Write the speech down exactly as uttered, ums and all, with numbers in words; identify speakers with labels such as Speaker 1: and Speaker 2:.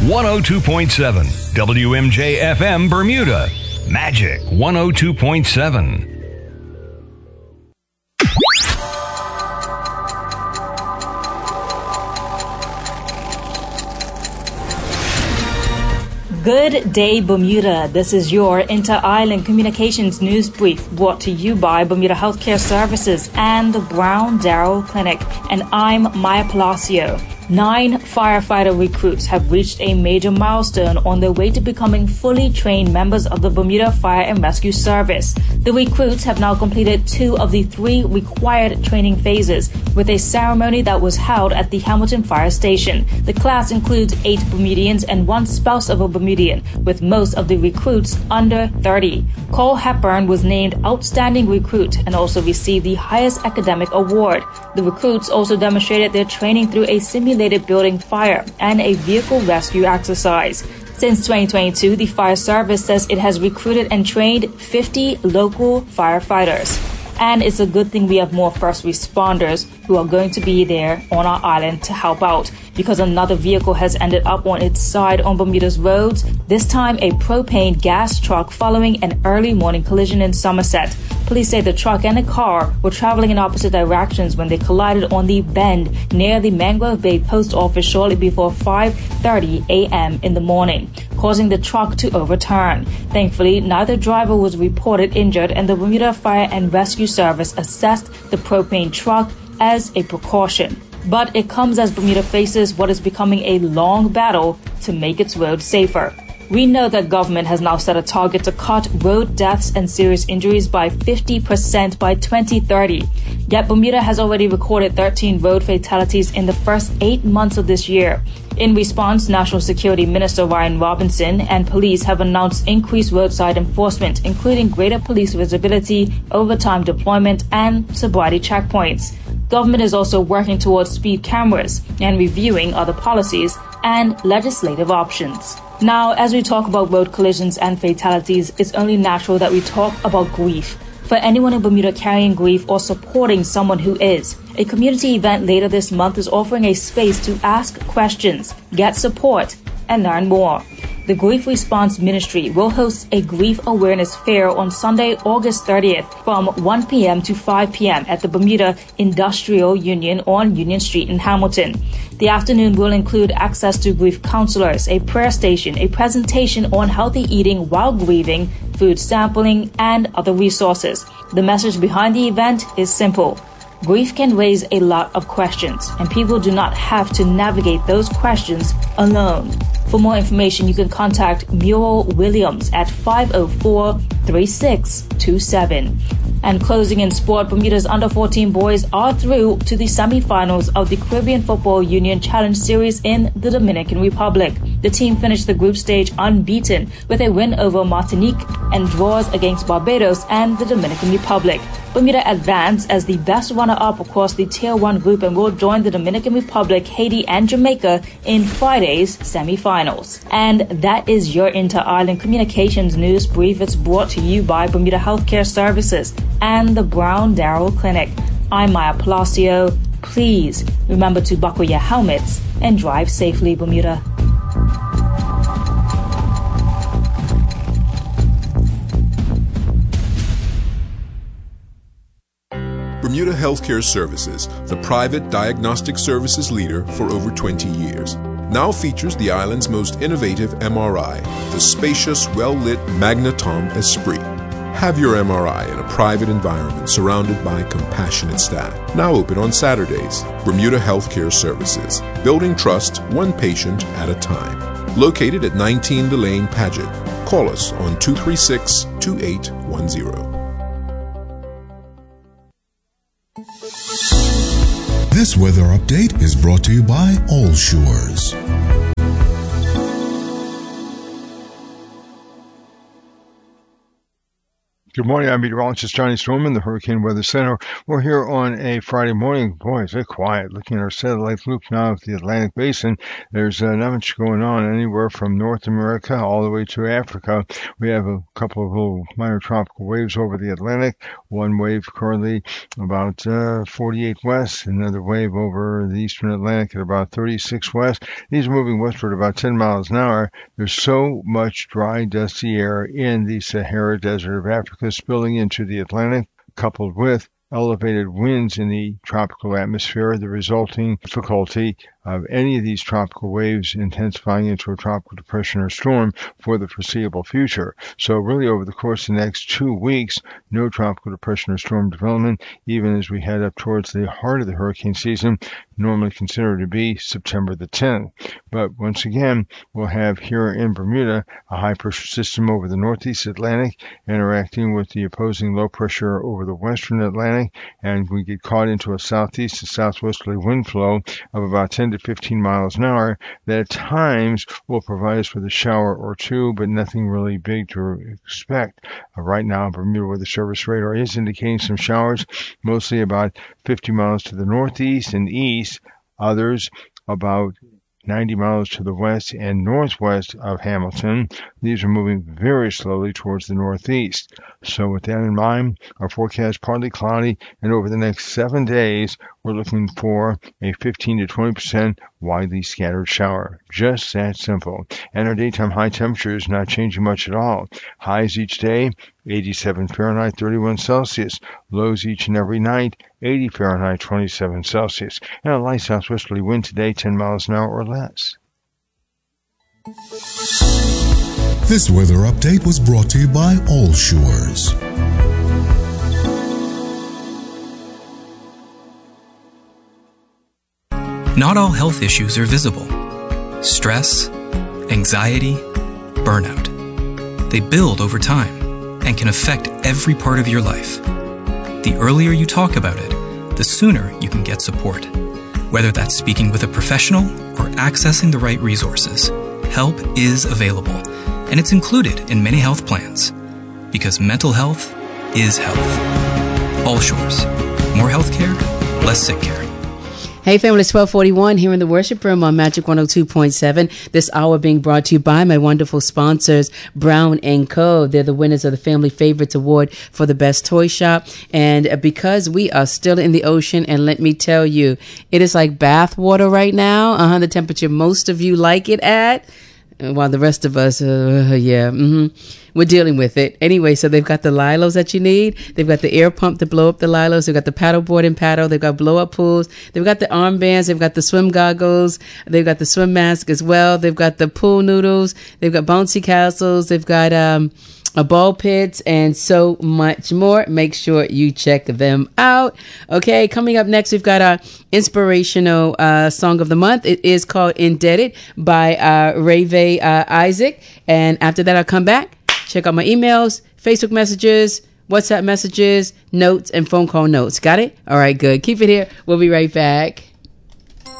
Speaker 1: one oh two point seven W M J F M Bermuda. Magic one oh two point seven.
Speaker 2: Good day, Bermuda. This is your Inter-Island Communications News Brief brought to you by Bermuda Healthcare Services and the Brown Darrow Clinic. And I'm Maya Palacio. Nine firefighter recruits have reached a major milestone on their way to becoming fully trained members of the Bermuda Fire and Rescue Service. The recruits have now completed two of the three required training phases with a ceremony that was held at the Hamilton Fire Station. The class includes eight Bermudians and one spouse of a Bermudian, with most of the recruits under thirty. Cole Hepburn was named Outstanding Recruit and also received the highest academic award. The recruits also demonstrated their training through a simulated building fire and a vehicle rescue exercise. Since twenty twenty-two, the fire service says it has recruited and trained fifty local firefighters. And it's a good thing we have more first responders who are going to be there on our island to help out, because another vehicle has ended up on its side on Bermuda's roads, this time a propane gas truck following an early morning collision in Somerset. Police say the truck and a car were traveling in opposite directions when they collided on the bend near the Mangrove Bay Post Office shortly before five thirty a.m. in the morning, causing the truck to overturn. Thankfully, neither driver was reported injured, and the Bermuda Fire and Rescue Service assessed the propane truck as a precaution. But it comes as Bermuda faces what is becoming a long battle to make its roads safer. We know that government has now set a target to cut road deaths and serious injuries by fifty percent by twenty thirty. Yet Bermuda has already recorded thirteen road fatalities in the first eight months of this year. In response, National Security Minister Ryan Robinson and police have announced increased roadside enforcement, including greater police visibility, overtime deployment, and sobriety checkpoints. Government is also working towards speed cameras and reviewing other policies and legislative options. Now, as we talk about road collisions and fatalities, it's only natural that we talk about grief. For anyone in Bermuda carrying grief or supporting someone who is, a community event later this month is offering a space to ask questions, get support, and learn more. The Grief Response Ministry will host a grief awareness fair on Sunday, August thirtieth from one p.m. to five p.m. at the Bermuda Industrial Union on Union Street in Hamilton. The afternoon will include access to grief counselors, a prayer station, a presentation on healthy eating while grieving, food sampling, and other resources. The message behind the event is simple. Grief can raise a lot of questions, and people do not have to navigate those questions alone. For more information, you can contact Muriel Williams at five oh four, three six two seven. And closing in sport, Bermuda's under fourteen boys are through to the semifinals of the Caribbean Football Union Challenge Series in the Dominican Republic. The team finished the group stage unbeaten with a win over Martinique and draws against Barbados and the Dominican Republic. Bermuda advanced as the best runner-up across the Tier one group and will join the Dominican Republic, Haiti, and Jamaica in Friday's semifinals. And that is your Inter-Island Communications News Brief. It's brought to you by Bermuda Healthcare Services and the Brown Darrow Clinic. I'm Maya Palacio. Please remember to buckle your helmets and drive safely, Bermuda.
Speaker 3: Bermuda Healthcare Services, the private diagnostic services leader for over twenty years, now features the island's most innovative M R I, the spacious, well-lit Magnetom Esprit. Have your M R I in a private environment surrounded by compassionate staff. Now open on Saturdays. Bermuda Healthcare Services, building trust one patient at a time. Located at nineteen Delane Paget. Call us on two three six, two eight one zero.
Speaker 4: This weather update is brought to you by All Shores.
Speaker 5: Good morning, I'm meteorologist Johnny Storman, the Hurricane Weather Center. We're here on a Friday morning. Boy, is it quiet. Looking at our satellite loop now of the Atlantic Basin, there's uh, not much going on anywhere from North America all the way to Africa. We have a couple of little minor tropical waves over the Atlantic. One wave currently about uh, forty-eight west, another wave over the eastern Atlantic at about thirty-six west. These are moving westward about ten miles an hour. There's so much dry, dusty air in the Sahara Desert of Africa spilling into the Atlantic, coupled with elevated winds in the tropical atmosphere, the resulting difficulty of any of these tropical waves intensifying into a tropical depression or storm for the foreseeable future. So really over the course of the next two weeks, no tropical depression or storm development, even as we head up towards the heart of the hurricane season, normally considered to be September the tenth. But once again, we'll have here in Bermuda a high pressure system over the northeast Atlantic interacting with the opposing low pressure over the western Atlantic, and we get caught into a southeast to southwesterly wind flow of about ten to fifteen miles an hour that at times will provide us with a shower or two, but nothing really big to expect. Uh, right now, Bermuda Weather Service radar is indicating some showers, mostly about fifty miles to the northeast and east, others about ninety miles to the west and northwest of Hamilton. These are moving very slowly towards the northeast. So with that in mind, our forecast partly cloudy, and over the next seven days, we're looking for a fifteen to twenty percent widely scattered shower. Just that simple. And our daytime high temperature is not changing much at all. Highs each day, eighty-seven Fahrenheit, thirty-one Celsius. Lows each and every night, eighty Fahrenheit, twenty-seven Celsius. And a light southwesterly wind today, ten miles an hour or less.
Speaker 4: This weather update was brought to you by All Shores.
Speaker 6: Not all health issues are visible. Stress, anxiety, burnout. They build over time and can affect every part of your life. The earlier you talk about it, the sooner you can get support. Whether that's speaking with a professional or accessing the right resources, help is available, and it's included in many health plans. Because mental health is health. All Shores. More healthcare, less sick care.
Speaker 7: Hey family, it's twelve forty-one here in the worship room on Magic one oh two point seven. This hour being brought to you by my wonderful sponsors, Brown and Co. They're the winners of the Family Favorites Award for the best toy shop. And because we are still in the ocean, and let me tell you, it is like bath water right now. Uh-huh, the temperature most of you like it at. While the rest of us, uh, yeah, mm-hmm. we're dealing with it. Anyway, so they've got the lilos that you need. They've got the air pump to blow up the lilos. They've got the paddleboard and paddle. They've got blow-up pools. They've got the armbands. They've got the swim goggles. They've got the swim mask as well. They've got the pool noodles. They've got bouncy castles. They've got um a ball pits and so much more. Make sure you check them out. Okay, coming up next, we've got our inspirational uh, song of the month. It is called Indebted by uh, Rave uh, Isaac. And after that, I'll come back, check out my emails, Facebook messages, WhatsApp messages, notes, and phone call notes. Got it? All right, good. Keep it here. We'll be right back.